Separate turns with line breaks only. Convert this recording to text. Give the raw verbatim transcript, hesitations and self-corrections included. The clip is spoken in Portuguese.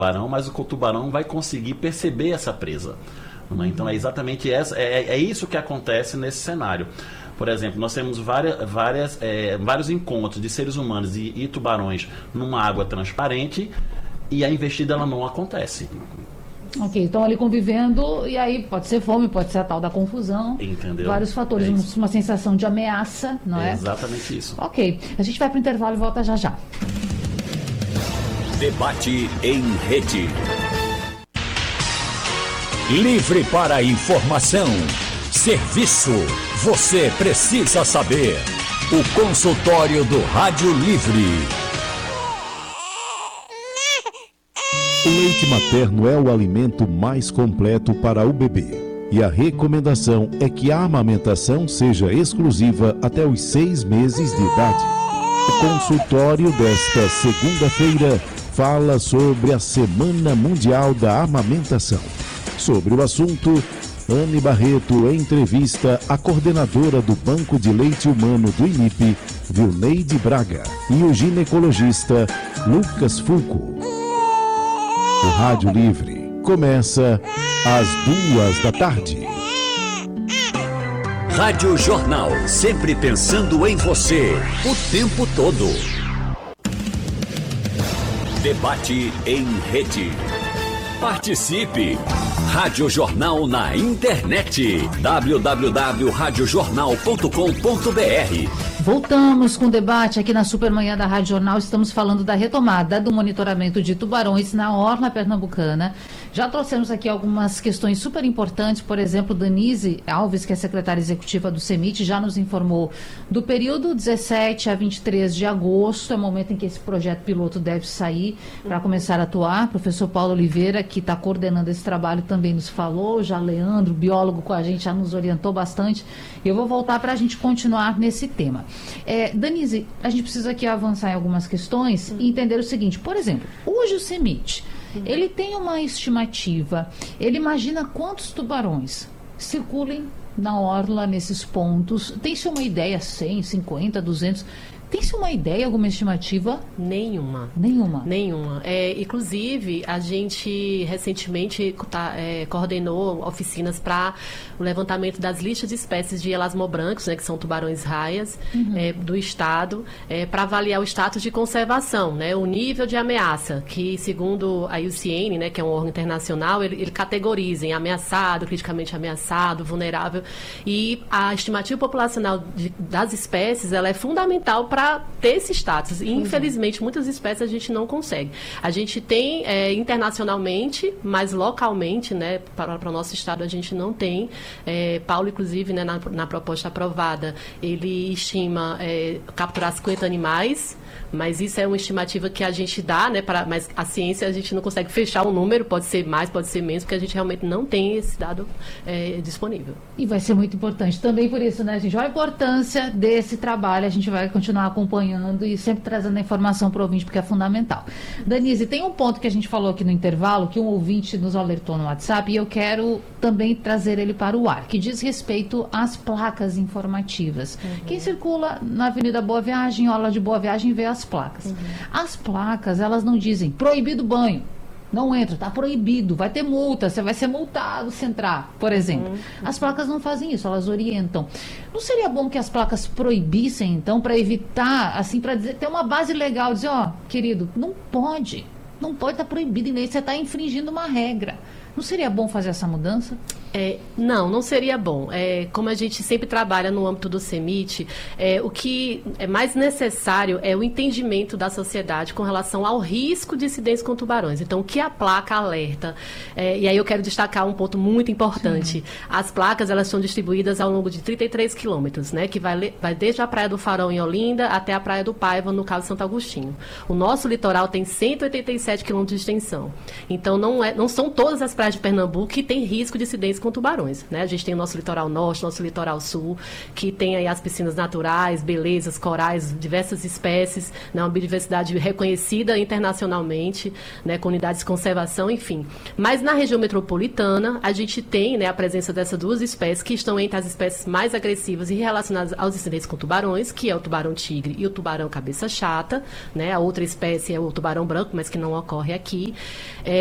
tubarão, mas o tubarão vai conseguir perceber essa presa. Né? Então é exatamente essa, é, é isso que acontece nesse cenário. Por exemplo, nós temos várias, várias, é, vários encontros de seres humanos e, e tubarões numa água transparente e a investida ela não acontece.
Ok, estão ali convivendo e aí pode ser fome, pode ser a tal da confusão.
Entendeu?
Vários fatores,
é
uma sensação de ameaça, não é?
É exatamente isso.
Ok, a gente vai para o intervalo e volta já já.
Debate em rede. Livre para informação. Serviço. Você precisa saber. O consultório do Rádio Livre.
O leite materno é o alimento mais completo para o bebê. E a recomendação é que a amamentação seja exclusiva até os seis meses de idade. O consultório desta segunda-feira fala sobre a Semana Mundial da Amamentação. Sobre o assunto, Anne Barreto entrevista a coordenadora do Banco de Leite Humano do I N I P, Vilneide Braga, e o ginecologista Lucas Fulco. O Rádio Livre começa às duas da tarde.
Rádio Jornal, sempre pensando em você, o tempo todo. Debate em rede. Participe! Rádio Jornal na internet. w w w ponto rádio jornal ponto com ponto b r.
Voltamos com o debate aqui na Supermanhã da Rádio Jornal. Estamos falando da retomada do monitoramento de tubarões na orla pernambucana. Já trouxemos aqui algumas questões super importantes. Por exemplo, Danise Alves, que é secretária executiva do CEMIT, já nos informou do período dezessete a vinte e três de agosto, é o momento em que esse projeto piloto deve sair para começar a atuar. Professor Paulo Oliveira, que está coordenando esse trabalho, também nos falou. Já Leandro, biólogo com a gente, já nos orientou bastante. Eu vou voltar para a gente continuar nesse tema. É, Danise, a gente precisa aqui avançar em algumas questões e entender o seguinte. Por exemplo, hoje o CEMIT, ele tem uma estimativa, ele imagina quantos tubarões circulem na orla, nesses pontos. Tem-se uma ideia, cem, cinquenta, duzentos... Tem-se uma ideia, alguma estimativa?
Nenhuma.
Nenhuma?
Nenhuma. É, inclusive, a gente recentemente tá, é, coordenou oficinas para o levantamento das listas de espécies de elasmobrancos, né, que são tubarões raias, uhum. é, do estado, é, para avaliar o status de conservação, né, o nível de ameaça, que segundo a I U C N, né, que é um órgão internacional, ele, ele categoriza em ameaçado, criticamente ameaçado, vulnerável, e a estimativa populacional de, das espécies, ela é fundamental para para ter esse status. E, infelizmente, muitas espécies a gente não consegue. A gente tem é, internacionalmente, mas localmente, né, para, para o nosso estado, a gente não tem. É, Paulo, inclusive, né, na, na proposta aprovada, ele estima é, capturar cinquenta animais, mas isso é uma estimativa que a gente dá, né, para, mas a ciência a gente não consegue fechar um número, pode ser mais, pode ser menos, porque a gente realmente não tem esse dado é, disponível.
E vai ser muito importante também por isso, né, gente? Olha a importância desse trabalho, a gente vai continuar acompanhando e sempre trazendo a informação para o ouvinte, porque é fundamental. Danise, tem um ponto que a gente falou aqui no intervalo, que um ouvinte nos alertou no WhatsApp, e eu quero também trazer ele para o ar, que diz respeito às placas informativas. Uhum. Quem circula na Avenida Boa Viagem, Orla de Boa Viagem, vê as placas. Uhum. As placas, elas não dizem proibido banho, não entra, está proibido, vai ter multa, você vai ser multado se entrar, por exemplo. Uhum. As placas não fazem isso, elas orientam. Não seria bom que as placas proibissem, então, para evitar, assim, para dizer, ter uma base legal, dizer, ó, oh, querido, não pode, não pode estar tá proibido, e nem você está infringindo uma regra. Não seria bom fazer essa mudança?
É, não, não seria bom. É, como a gente sempre trabalha no âmbito do CEMIT, é, o que é mais necessário é o entendimento da sociedade com relação ao risco de incidência com tubarões. Então, o que a placa alerta? É, e aí eu quero destacar um ponto muito importante. Sim. As placas, elas são distribuídas ao longo de trinta e três quilômetros, né, que vai, vai desde a Praia do Farol, em Olinda, até a Praia do Paiva, no caso de Santo Agostinho. O nosso litoral tem cento e oitenta e sete quilômetros de extensão. Então, não, é, não são todas as praias de Pernambuco que tem risco de incidência com tubarões, né? A gente tem o nosso litoral norte, nosso litoral sul, que tem aí as piscinas naturais, belezas, corais, diversas espécies, né? Uma biodiversidade reconhecida internacionalmente, né? Com unidades de conservação, enfim. Mas na região metropolitana, a gente tem, né, a presença dessas duas espécies que estão entre as espécies mais agressivas e relacionadas aos incidentes com tubarões, que é o tubarão-tigre e o tubarão-cabeça chata, né? A outra espécie é o tubarão branco, mas que não ocorre aqui. É,